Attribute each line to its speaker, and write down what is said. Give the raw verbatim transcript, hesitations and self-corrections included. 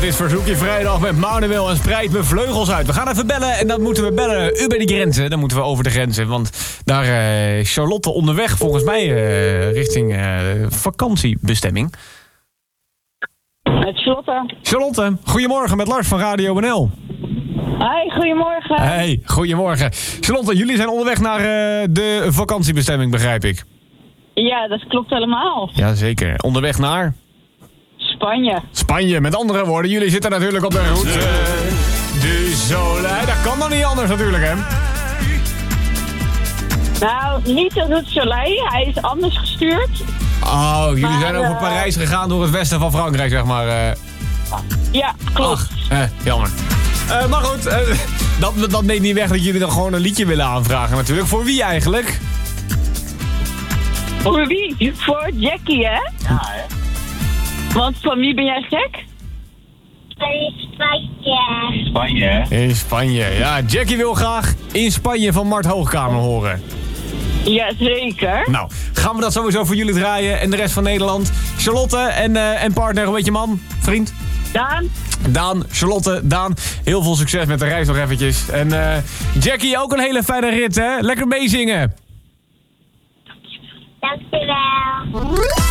Speaker 1: is Verzoekje Vrijdag met Manuel en Spreid mijn vleugels uit. We gaan even bellen en dan moeten we bellen u bij die grenzen. Dan moeten we over de grenzen, want daar uh, is Charlotte onderweg volgens mij uh, richting uh, vakantiebestemming.
Speaker 2: Met Charlotte.
Speaker 1: Charlotte, goedemorgen met Lars van Radio N L.
Speaker 2: Hi, goedemorgen.
Speaker 1: Hey, goedemorgen. Charlotte, jullie zijn onderweg naar uh, de vakantiebestemming, begrijp ik.
Speaker 2: Ja, dat klopt helemaal.
Speaker 1: Jazeker. Onderweg naar?
Speaker 2: Spanje.
Speaker 1: Spanje, met andere woorden, jullie zitten natuurlijk op de route du Soleil. Dat kan dan niet anders natuurlijk, hè?
Speaker 2: Nou, niet de route Soleil. Hij is anders gestuurd.
Speaker 1: Oh, jullie
Speaker 2: maar,
Speaker 1: zijn over
Speaker 2: uh,
Speaker 1: Parijs gegaan door het westen van Frankrijk, zeg maar. Uh.
Speaker 2: Ja, klopt.
Speaker 1: Ach, eh, jammer. Uh, maar goed, uh, dat, dat neemt niet weg dat jullie dan gewoon een liedje willen aanvragen natuurlijk. Voor wie eigenlijk?
Speaker 2: Voor wie? Voor Jackie, hè?
Speaker 3: Ja, hè?
Speaker 2: Want van wie ben jij gek?
Speaker 3: In Spanje. In Spanje, hè?
Speaker 1: In Spanje, ja. Jackie wil graag In Spanje van Mart Hoogkamer horen.
Speaker 2: Jazeker.
Speaker 1: Nou, gaan we dat sowieso voor jullie draaien en de rest van Nederland. Charlotte en, uh, en partner, hoe heet je man? Vriend?
Speaker 2: Daan?
Speaker 1: Daan, Charlotte, Daan. Heel veel succes met de reis nog eventjes. En uh, Jackie, ook een hele fijne rit, hè? Lekker meezingen.
Speaker 3: Dankjewel.